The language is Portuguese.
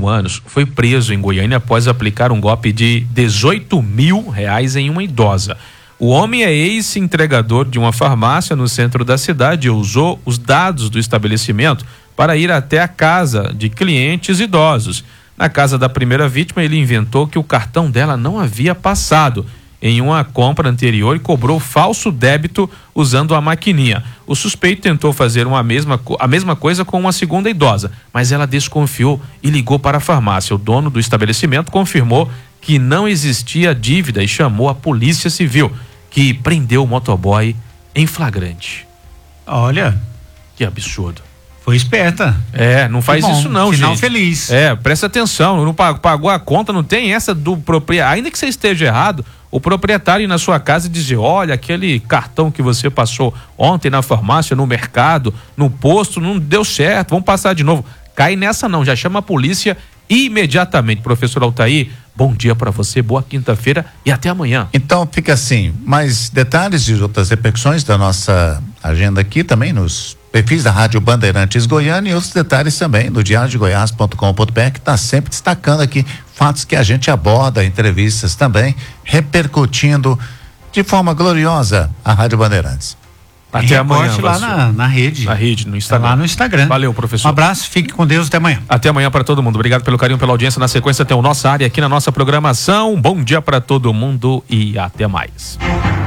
31 anos, foi preso em Goiânia após aplicar um golpe de R$18 mil em uma idosa. O homem é ex-entregador de uma farmácia no centro da cidade e usou os dados do estabelecimento para ir até a casa de clientes idosos. Na casa da primeira vítima, ele inventou que o cartão dela não havia passado em uma compra anterior e cobrou falso débito usando a maquininha. O suspeito tentou fazer a mesma coisa com uma segunda idosa, mas ela desconfiou e ligou para a farmácia. O dono do estabelecimento confirmou que não existia dívida e chamou a Polícia Civil, que prendeu o motoboy em flagrante. Olha, que absurdo. Foi esperta. Não faz isso não, final gente. Feliz. Presta atenção, não pagou a conta, não tem essa do proprietário. Ainda que você esteja errado, o proprietário ir na sua casa e dizer, olha, aquele cartão que você passou ontem na farmácia, no mercado, no posto, não deu certo, vamos passar de novo. Cai nessa não, já chama a polícia imediatamente. Professor Altair, bom dia para você, boa quinta-feira e até amanhã. Então fica assim, mais detalhes e outras repercussões da nossa agenda aqui também nos perfis da Rádio Bandeirantes Goiânia e outros detalhes também no diariodegoias.com.br, que está sempre destacando aqui fatos que a gente aborda, entrevistas também, repercutindo de forma gloriosa a Rádio Bandeirantes. Até amanhã. Lá na rede. Na rede, no Instagram. Lá no Instagram. Valeu, professor. Um abraço, fique com Deus, até amanhã. Até amanhã para todo mundo. Obrigado pelo carinho, pela audiência. Na sequência tem o Nossa Área aqui na nossa programação. Bom dia para todo mundo e até mais.